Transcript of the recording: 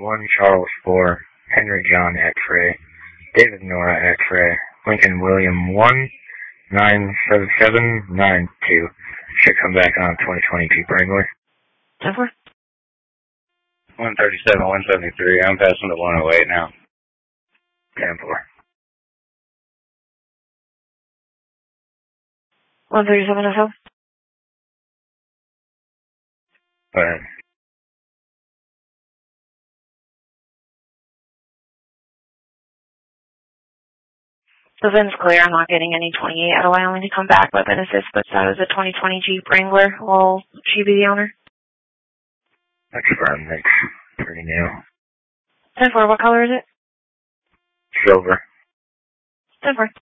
1 Charles 4, Henry John X-Ray, David Nora X-Ray, Lincoln William 1, 97792. Should come back on 2020 Jeep Wrangler. 10-4. 137, 173. I'm passing to 108 now. 10-4. 137 FL. Go ahead. The VIN's clear. I'm not getting any 28 out of Wyoming to come back, but benefits puts that as a 2020 Jeep Wrangler. Will she be the owner? Confirmed. It's pretty new. 10-4. What color is it? Silver. 10-4.